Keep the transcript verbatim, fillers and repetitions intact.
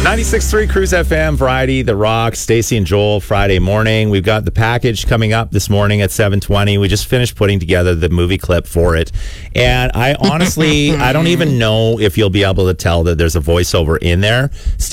ninety-six point three Cruise F M, Variety, The Rock, Stacey and Joel, Friday morning. We've got the package coming up this morning at seven twenty. We just finished putting together the movie clip for it. And I honestly, I don't even know if you'll be able to tell that there's a voiceover in there.